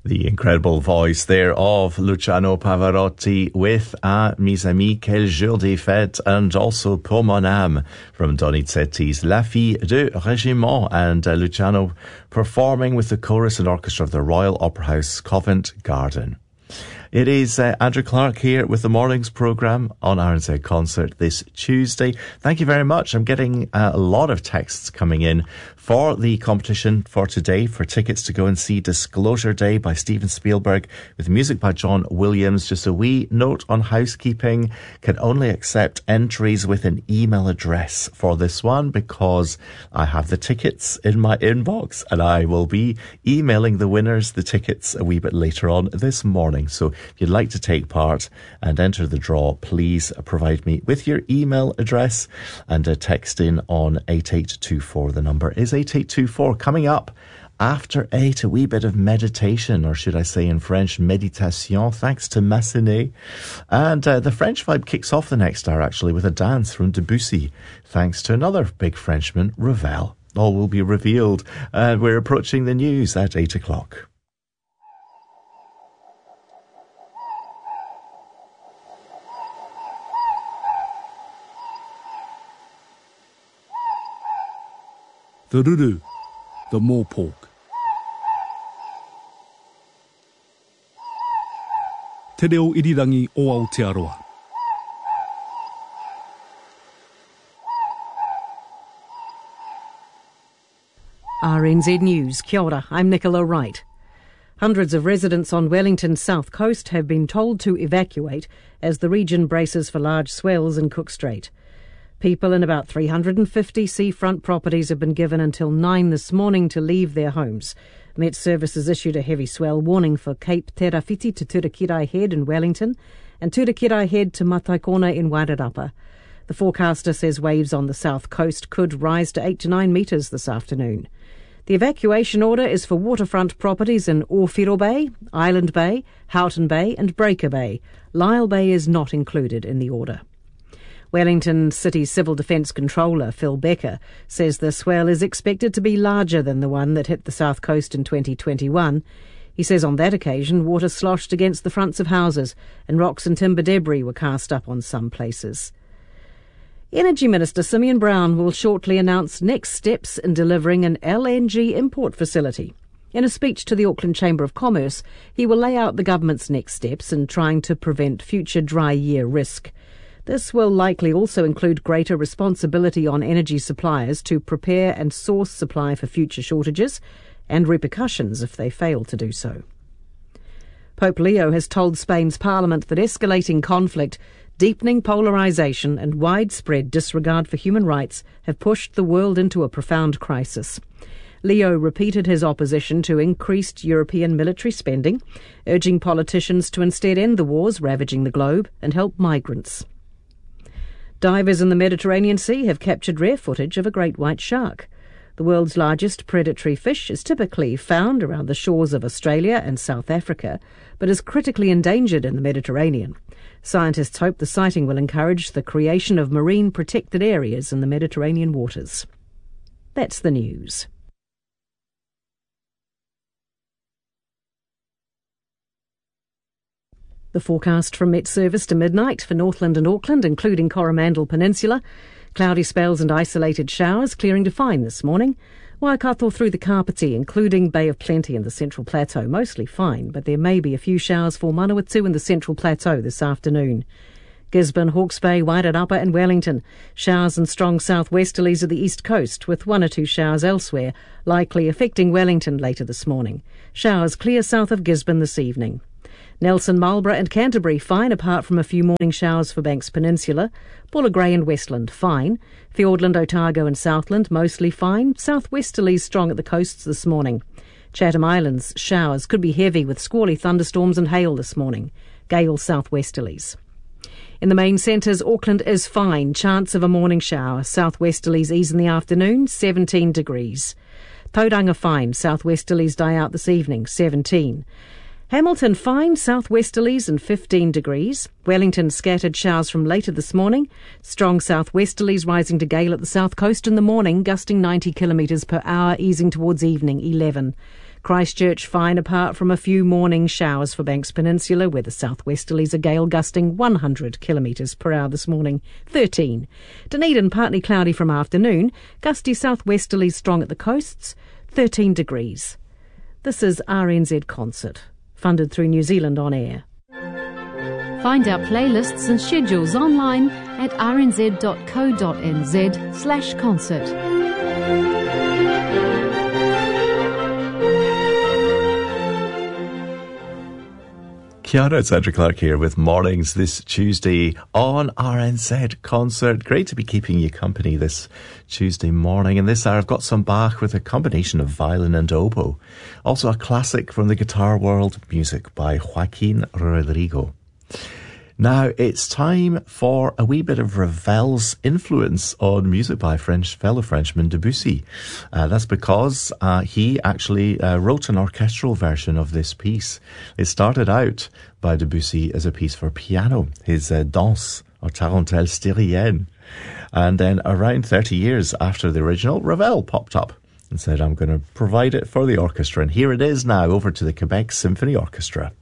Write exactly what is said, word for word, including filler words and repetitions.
The incredible voice there of Luciano Pavarotti with Ah, mes amis, quel jour des fêtes, and also Pour mon âme from Donizetti's La Fille de Régiment, and uh, Luciano performing with the chorus and orchestra of the Royal Opera House, Covent Garden. It is uh, Andrew Clark here with the morning's programme on R N Z Concert this Tuesday. Thank you very much. I'm getting uh, a lot of texts coming in for the competition for today, for tickets to go and see Disclosure Day by Steven Spielberg with music by John Williams. Just a wee note on housekeeping: can only accept entries with an email address for this one, because I have the tickets in my inbox and I will be emailing the winners the tickets a wee bit later on this morning. So if you'd like to take part and enter the draw, please provide me with your email address and a text in on eight eight two four. The number is eight eight two four. Coming up after eight, a wee bit of meditation, or should I say in French, méditation, thanks to Massenet. And uh, the French vibe kicks off the next hour, actually, with a dance from Debussy, thanks to another big Frenchman, Ravel. All will be revealed. Uh, we're approaching the news at eight o'clock. The ruru, the morepork. Te reo irirangi o Aotearoa. R N Z News, kia ora, I'm Nicola Wright. Hundreds of residents on Wellington's south coast have been told to evacuate as the region braces for large swells in Cook Strait. People in about three hundred fifty seafront properties have been given until nine this morning to leave their homes. Met Services issued a heavy swell warning for Cape Terafiti to Turakirai Head in Wellington and Turakirai Head to Mataikona in Wairarapa. The forecaster says waves on the south coast could rise to eight to nine metres this afternoon. The evacuation order is for waterfront properties in Ōwhiro Bay, Island Bay, Houghton Bay and Breaker Bay. Lyle Bay is not included in the order. Wellington City Civil Defence Controller Phil Becker says the swell is expected to be larger than the one that hit the south coast in twenty twenty-one. He says on that occasion water sloshed against the fronts of houses and rocks and timber debris were cast up on some places. Energy Minister Simeon Brown will shortly announce next steps in delivering an L N G import facility. In a speech to the Auckland Chamber of Commerce, he will lay out the government's next steps in trying to prevent future dry year risk. This will likely also include greater responsibility on energy suppliers to prepare and source supply for future shortages and repercussions if they fail to do so. Pope Leo has told Spain's parliament that escalating conflict, deepening polarisation and widespread disregard for human rights have pushed the world into a profound crisis. Leo repeated his opposition to increased European military spending, urging politicians to instead end the wars ravaging the globe and help migrants. Divers in the Mediterranean Sea have captured rare footage of a great white shark. The world's largest predatory fish is typically found around the shores of Australia and South Africa, but is critically endangered in the Mediterranean. Scientists hope the sighting will encourage the creation of marine protected areas in the Mediterranean waters. That's the news. The forecast from Met Service to midnight for Northland and Auckland, including Coromandel Peninsula. Cloudy spells and isolated showers, clearing to fine this morning. Waikato through the Kapiti, including Bay of Plenty and the Central Plateau, mostly fine, but there may be a few showers for Manawatu and the Central Plateau this afternoon. Gisborne, Hawke's Bay, Wairarapa and Wellington. Showers and strong southwesterlies of the east coast, with one or two showers elsewhere, likely affecting Wellington later this morning. Showers clear south of Gisborne this evening. Nelson, Marlborough and Canterbury fine apart from a few morning showers for Banks Peninsula. Bulla Grey and Westland fine. Fiordland, Otago and Southland mostly fine. Southwesterlies strong at the coasts this morning. Chatham Islands showers could be heavy with squally thunderstorms and hail this morning. Gale southwesterlies. In the main centres, Auckland is fine. Chance of a morning shower. Southwesterlies ease in the afternoon, seventeen degrees. Tauranga fine. Southwesterlies die out this evening, seventeen. Hamilton fine, southwesterlies and fifteen degrees. Wellington scattered showers from later this morning. Strong southwesterlies rising to gale at the south coast in the morning, gusting ninety kilometres per hour, easing towards evening, eleven. Christchurch fine apart from a few morning showers for Banks Peninsula, where the southwesterlies are gale gusting one hundred kilometres per hour this morning, thirteen. Dunedin partly cloudy from afternoon, gusty southwesterlies strong at the coasts, thirteen degrees. This is R N Z Concert, funded through New Zealand On Air. Find our playlists and schedules online at rnz.co.nz slash concert. Kia ora, it's Andrew Clark here with Mornings this Tuesday on R N Z Concert. Great to be keeping you company this Tuesday morning. In this hour, I've got some Bach with a combination of violin and oboe. Also a classic from the guitar world, music by Joaquin Rodrigo. Now, it's time for a wee bit of Ravel's influence on music by French fellow Frenchman Debussy. Uh, that's because uh, he actually uh, wrote an orchestral version of this piece. It started out by Debussy as a piece for piano, his uh, Danse or Tarentelle Styrienne. And then around thirty years after the original, Ravel popped up and said, I'm going to provide it for the orchestra. And here it is now, over to the Quebec Symphony Orchestra.